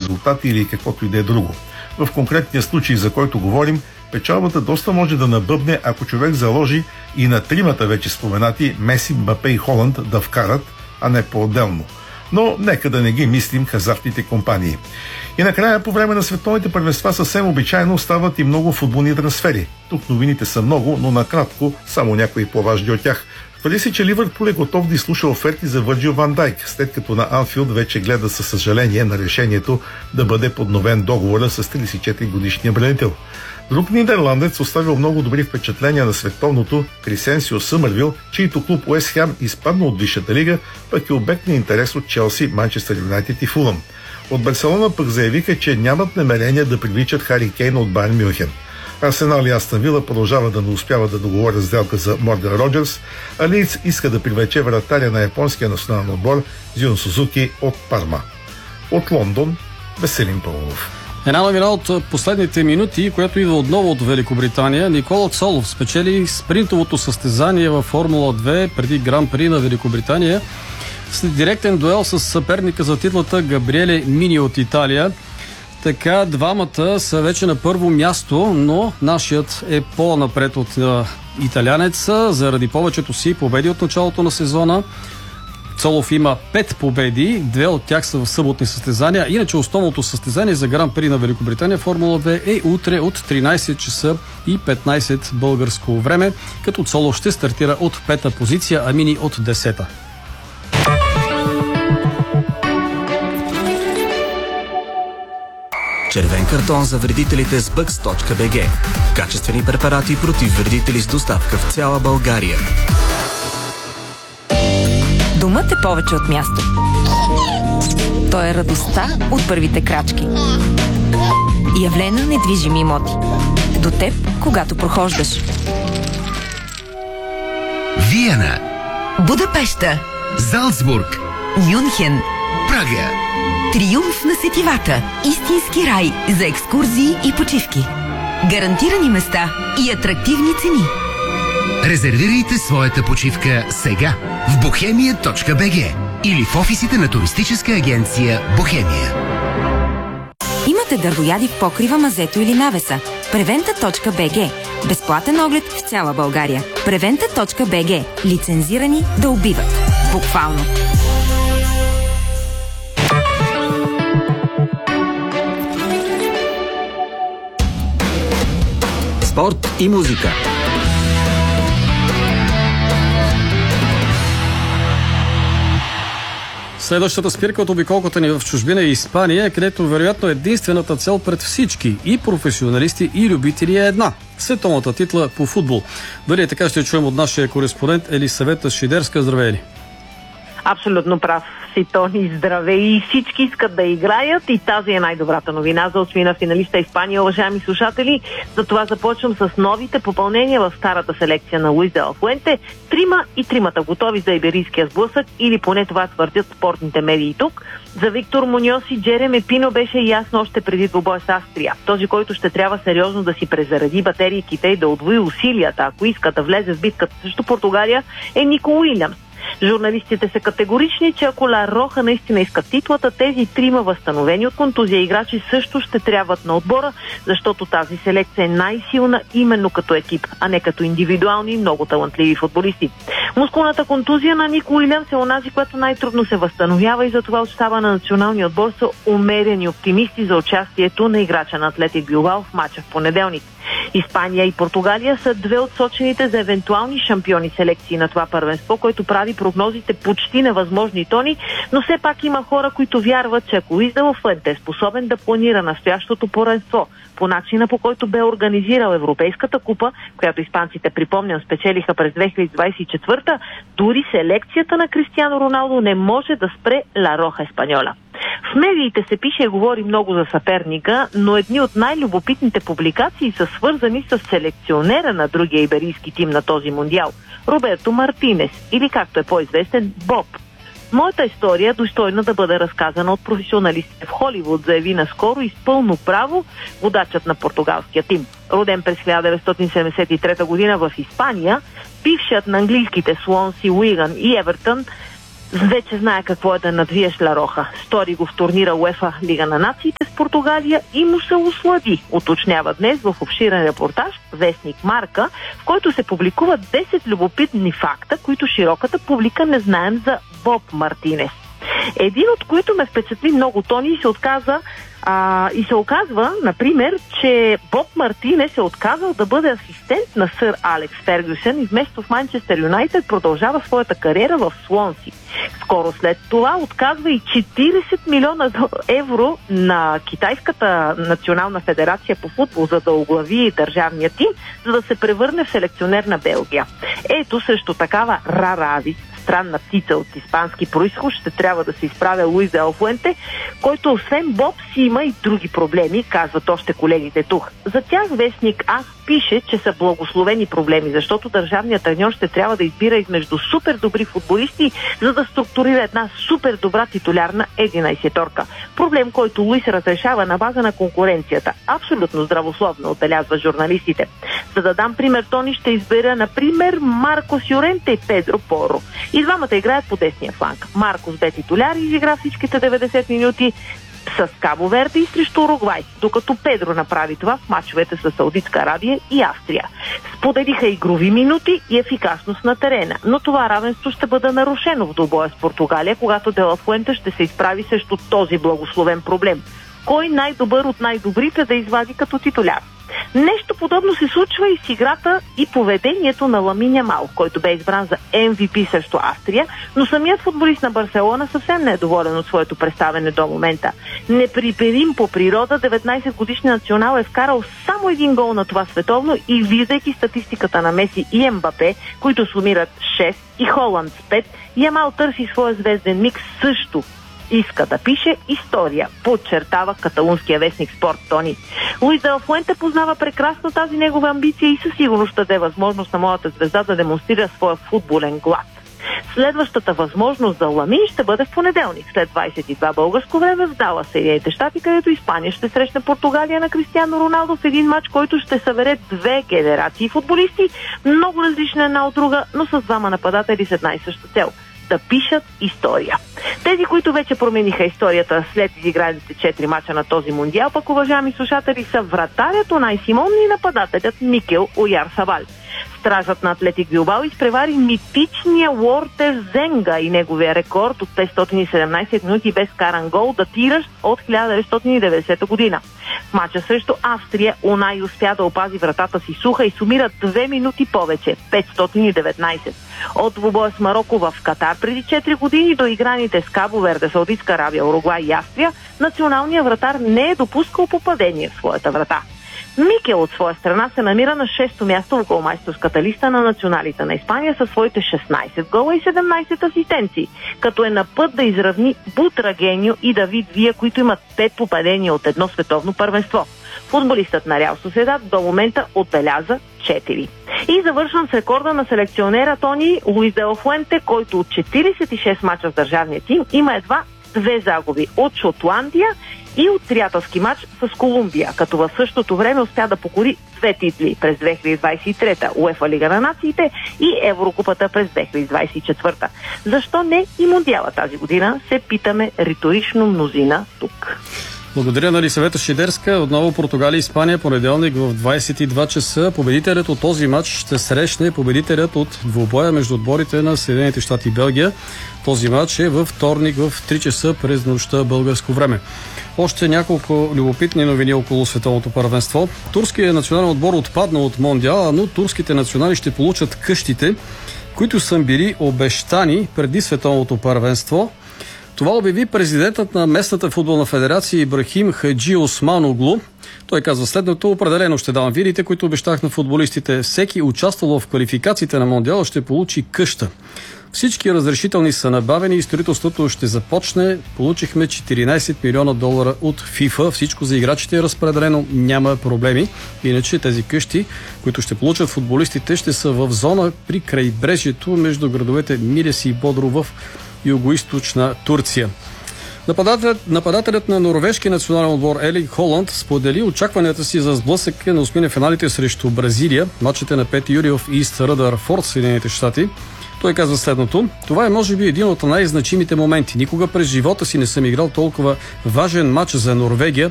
резултати или каквото и да е друго. В конкретния случай, за който говорим, печалбата доста може да набъбне, ако човек заложи и на тримата вече споменати Меси, Мбапе и Холанд да вкарат, а не по-отделно. Но нека да не ги мислим хазартните компании. И накрая, по време на световните първенства съвсем обичайно стават и много футболни трансфери. Тук новините са много, но накратко само някои по-важни от тях. Твърди се, че Ливърпул е готов да изслуша оферти за Върджил Ван Дайк, след като на Анфилд вече гледа със съжаление на решението да бъде подновен договора с 34-годишния бранител. Друг нидерландец оставил много добри впечатления на световното Крисенсио Съмървил, чийто клуб Уест Хем изпадна от висшата лига, пък е обект на интерес от Челси, Манчестър Юнайтед и Фулъм. От Барселона пък заявиха, че нямат намерение да привличат Хари Кейн от Байерн Мюнхен. Арсенал и Астън Вила продължава да не успяват да договорят сделка за Морган Роджерс, а Лийдс иска да привлече вратаря на японския национален отбор Зюн Сузуки от Парма. От Лондон, Веселин Павлов. Една новина от последните минути, която идва отново от Великобритания. Никола Цолов спечели спринтовото състезание във Формула 2 преди Гран-при на Великобритания след директен дуел с съперника за титлата Габриеле Мини от Италия. Така, двамата са вече на първо място, но нашият е по-напред от италянеца заради повечето си победи от началото на сезона. Цолов има 5 победи, 2 от тях са в съботни състезания. Иначе основното състезание за Гран-при на Великобритания Формула 2 е утре от 13 часа и 15 българско време, като Цолов ще стартира от 5-та позиция, а Мини от 10-та. Червен картон за вредителите с Bugs.bg. Качествени препарати против вредители с доставка в цяла България. Домът е повече от място. Той е радостта от първите крачки. Явлено недвижими имоти. До теб, когато прохождаш. Виена, Будапеща, Залцбург, Мюнхен, Прага. Триумф на сетивата. Истински рай за екскурзии и почивки. Гарантирани места и атрактивни цени. Резервирайте своята почивка сега в bohemia.bg или в офисите на туристическа агенция Бохемия. Имате дървояди в покрива, мазето или навеса. Preventa.bg. Безплатен оглед в цяла България. Preventa.bg. Лицензирани да убиват. Буквално. Спорт и музика. Следващата спирка от обиколката ни в чужбина е Испания, където вероятно единствената цел пред всички и професионалисти и любители е една – световната титла по футбол. Дали е така, ще чуем от нашия кореспондент Елисавета Шидерска. Здравей ли! Абсолютно прав си, Тони. Здравей! И всички искат да играят и тази е най-добрата новина за осмина финалиста Испания, уважаеми слушатели. Затова започвам с новите попълнения в старата селекция на Луис де ла Фуенте. Тримата готови за иберийския сблъсък, или поне това твърдят спортните медии тук. За Виктор Муньос и Джереме Пино беше ясно още преди двубой с Австрия. Този, който ще трябва сериозно да си презаради батерийките и да удвои усилията, ако иска да влезе в битката срещу Португалия, е Нико Уилямс. Журналистите са категорични, че ако Ла Роха наистина искат титлата, тези трима възстановени от контузия играчи също ще трябват на отбора, защото тази селекция е най-силна именно като екип, а не като индивидуални и много талантливи футболисти. Мускулната контузия на Нико Уилямс е онази, която най-трудно се възстановява и затова от щаба на националния отбор са умерени оптимисти за участието на играча на Атлетик Билбао в мача в понеделник. Испания и Португалия са две от сочените за евентуални шампиони селекции на това първенство, което прави прогнозите почти невъзможни, Тони, но все пак има хора, които вярват, че ако Луис де ла Фуенте е способен да планира настоящото първенство по начина, по който бе организирал Европейската купа, която испанците, припомням, спечелиха през 2024, дори селекцията на Кристиано Роналдо не може да спре Ла Роха Еспаньола. В медиите се пише и говори много за съперника, но едни от най-любопитните публикации са свързани с селекционера на другия иберийски тим на този мундиал – Роберто Мартинес, или както е по-известен Боб. Моята история е достойна да бъде разказана от професионалистите в Холивуд, заяви наскоро и с пълно право водачът на португалския тим. Роден през 1973 година в Испания, бившият на английските Суонси, Уиган и Евертън, Вече знае какво е да надвиеш Ла Роха. Стори го в турнира УЕФА Лига на нациите с Португалия и му се услади, уточнява днес в обширен репортаж вестник Марка, в който се публикуват 10 любопитни факта, които широката публика не знаем за Боб Мартинес. Един от които ме впечатли много, Тони, и се оказва, например, че Боб Мартинес е отказал да бъде асистент на сър Алекс Фергюсън и вместо в Манчестър Юнайтед продължава своята кариера в Слонси. Скоро след това отказва и 40 милиона евро на Китайската национална федерация по футбол, за да оглави държавния тим, за да се превърне в селекционер на Белгия. Ето също такава рара ави, странна птица от испански произход, ще трябва да се изправя Луис де Алфуенте, който освен Боб си има и други проблеми, казват още колегите тук. За тях вестник АС пише, че са благословени проблеми, защото държавният треньор ще трябва да избира измежду супер добри футболисти, за да структурира една супер добра титулярна 11-торка. Проблем, който Луис разрешава на база на конкуренцията. Абсолютно здравословно, отбелязва журналистите. За да дам пример, Тони, ще избера, например, Маркос Юренте и Педро Поро. И двамата играят по десния фланг. Маркос бе титуляр и изигра всичките 90 минути с Кабо Верде и срещу Уругвай, докато Педро направи това в мачовете с Саудитска Арабия и Австрия. Споделиха игрови минути и ефикасност на терена, но това равенство ще бъде нарушено в двубоя с Португалия, когато Де Ла Фуенте ще се изправи срещу този благословен проблем. Кой най-добър от най-добрите да извади като титуляр? Нещо подобно се случва и с играта и поведението на Ламин Ямал, който бе избран за MVP срещу Австрия, но самият футболист на Барселона съвсем не е доволен от своето представяне до момента. Неприперим по природа, 19-годишният национал е вкарал само един гол на това световно и виждайки статистиката на Меси и Мбапе, които сумират 6 и Холанд с 5, Ямал търси своя звезден микс също. Иска да пише история, подчертава каталунския вестник Спорт, Тони. Луис де ла Фуенте познава прекрасно тази негова амбиция и със сигурност ще даде възможност на моята звезда да демонстрира своя футболен глад. Следващата възможност за Ламин ще бъде в понеделник, след 22 българско време в Далас, Съединените щати, където Испания ще срещне Португалия на Кристиано Роналдо в един матч, който ще събере две генерации футболисти, много различни една от друга, но с двама нападатели с една и съща цел – да пишат история. Тези, които вече промениха историята след изиграните 4 мача на този мундиал, пък, уважаеми слушатели, са вратарят Унай Симон и нападателят Микел Ояр-Сабаль. Стражът на Атлетик Билбао изпревари митичния Уортер Зенга и неговия рекорд от 517 минути без каран гол, датиращ от 1990 година. В мача срещу Австрия Унай успя да опази вратата си суха и сумира 2 минути повече – 519. От двубоя с Мароко в Катар преди 4 години до играните с Кабо Верде, Саудитска Арабия, Уругвай и Австрия, националният вратар не е допускал попадение в своята врата. Микел от своя страна се намира на 6-то място в голмайсторската листа на националите на Испания със своите 16 гола и 17 асистенции, като е на път да изравни Бутрагеньо и Давид Вия, които имат 5 попадения от едно световно първенство. Футболистът на Реал Сосиедад до момента отбеляза 4. И завършвам с рекорда на селекционера Тони Луис де ла Фуенте, който от 46 мача с държавния тим има едва 2 загуби от Шотландия и от приятелски матч с Колумбия, като в същото време успя да покори 2 титли през 2023 УЕФА Лига на нациите и Еврокупата през 2024. Защо не и Мондиала тази година, се питаме риторично мнозина тук. Благодаря на Елисавета Шидерска. Отново Португалия и Испания понеделник в 22 часа. Победителят от този матч ще срещне победителят от двубоя между отборите на Съединените щати и Белгия. Този матч е във вторник в 3 часа през нощта българско време. Още няколко любопитни новини около световното първенство. Турският национален отбор отпадна от Мондиала, но турските национали ще получат къщите, които са били обещани преди световното първенство. Това обяви президентът на местната футболна федерация Ибрахим Хаджи Осман-Оглу. Той казва следното: определено ще давам вилите, които обещах на футболистите. Всеки участвал в квалификациите на Мондиала ще получи къща. Всички разрешителни са набавени и строителството ще започне. Получихме 14 милиона долара от ФИФА. Всичко за играчите е разпределено, няма проблеми. Иначе тези къщи, които ще получат футболистите, ще са в зона при крайбрежието между градовете Милес и Бодро в югоизточна Турция. Нападателят на норвежкия национален отбор Елинг Холанд сподели очакванията си за сблъсък на осмини финалите срещу Бразилия. Матчът е на 5 юли в Ист Ръдърфорд, Съединените щати. Той казва следното: това е може би един от най-значимите моменти. Никога през живота си не съм играл толкова важен матч за Норвегия